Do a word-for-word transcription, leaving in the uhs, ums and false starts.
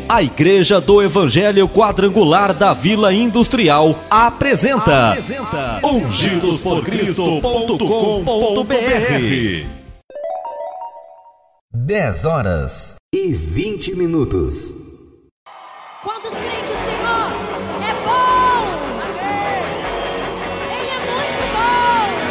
A Igreja do Evangelho Quadrangular da Vila Industrial apresenta, apresenta ungidos por cristo ponto com ponto b r. dez horas e vinte minutos. Quantos creem que o Senhor é bom?